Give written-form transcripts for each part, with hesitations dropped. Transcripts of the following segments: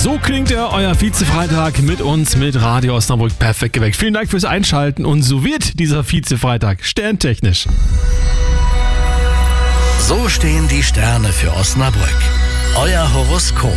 So klingt er, euer Vize-Freitag mit uns, mit Radio Osnabrück perfekt geweckt. Vielen Dank fürs Einschalten und so wird dieser Vize-Freitag sterntechnisch. So stehen die Sterne für Osnabrück. Euer Horoskop.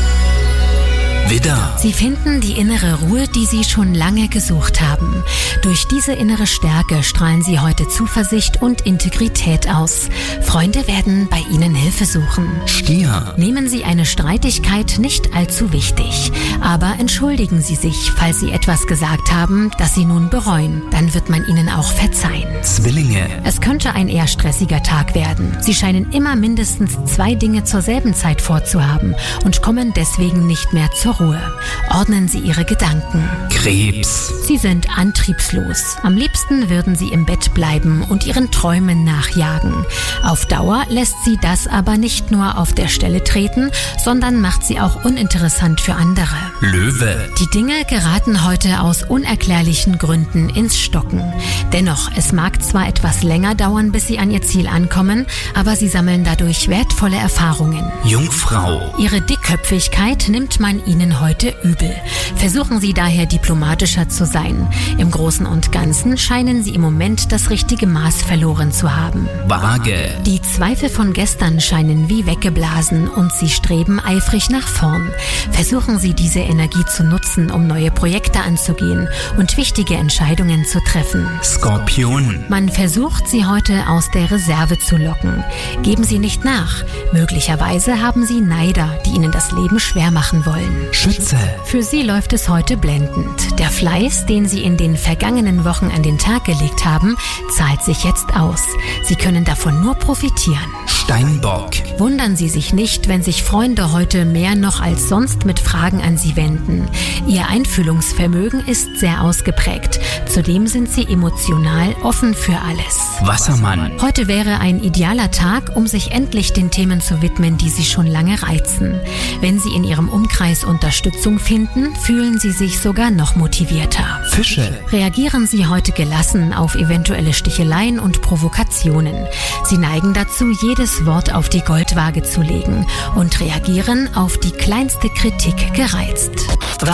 Widder. Sie finden die innere Ruhe, die Sie schon lange gesucht haben. Durch diese innere Stärke strahlen Sie heute Zuversicht und Integrität aus. Freunde werden bei Ihnen Hilfe suchen. Stier. Nehmen Sie eine Streitigkeit nicht allzu wichtig. Aber entschuldigen Sie sich, falls Sie etwas gesagt haben, das Sie nun bereuen. Dann wird man Ihnen auch verzeihen. Zwillinge. Es könnte ein eher stressiger Tag werden. Sie scheinen immer mindestens 2 Dinge zur selben Zeit vorzuhaben und kommen deswegen nicht mehr zur Ruhe. Ordnen Sie Ihre Gedanken. Krebs. Sie sind antriebslos. Am liebsten würden Sie im Bett bleiben und Ihren Träumen nachjagen. Auf Dauer lässt Sie das aber nicht nur auf der Stelle treten, sondern macht Sie auch uninteressant für andere. Löwe. Die Dinge geraten heute aus unerklärlichen Gründen ins Stocken. Dennoch, es mag zwar etwas länger dauern, bis Sie an Ihr Ziel ankommen, aber Sie sammeln dadurch wertvolle Erfahrungen. Jungfrau. Ihre Dickköpfigkeit nimmt man Ihnen heute übel. Versuchen Sie daher diplomatischer zu sein. Im Großen und Ganzen scheinen Sie im Moment das richtige Maß verloren zu haben. Waage. Die Zweifel von gestern scheinen wie weggeblasen und Sie streben eifrig nach vorn. Versuchen Sie diese Energie zu nutzen, um neue Projekte anzugehen und wichtige Entscheidungen zu treffen. Skorpion. Man versucht, Sie heute aus der Reserve zu locken. Geben Sie nicht nach. Möglicherweise haben Sie Neider, die Ihnen das Leben schwer machen wollen. Schütze. Für Sie läuft es heute blendend. Der Fleiß, den Sie in den vergangenen Wochen an den Tag gelegt haben, zahlt sich jetzt aus. Sie können davon nur profitieren. Steinbock. Wundern Sie sich nicht, wenn sich Freunde heute mehr noch als sonst mit Fragen an Sie wenden. Ihr Einfühlungsvermögen ist sehr ausgeprägt. Zudem sind Sie emotional offen für alles. Wassermann. Heute wäre ein idealer Tag, um sich endlich den Themen zu widmen, die Sie schon lange reizen. Wenn Sie in Ihrem Umkreis Unterstützung finden, fühlen Sie sich sogar noch motivierter. Fische. Reagieren Sie heute gelassen auf eventuelle Sticheleien und Provokationen. Sie neigen dazu, jedes Wort auf die Goldwaage zu legen und reagieren auf die kleinste Kritik gereizt.